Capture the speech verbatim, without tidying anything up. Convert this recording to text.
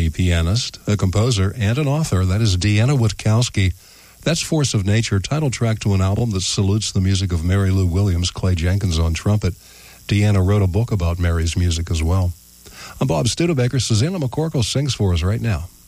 a pianist, a composer, and an author. That is Deanna Witkowski. That's Force of Nature, title track to an album that salutes the music of Mary Lou Williams, Clay Jenkins on trumpet. Deanna wrote a book about Mary's music as well. I'm Bob Studebaker. Susanna McCorkle sings for us right now.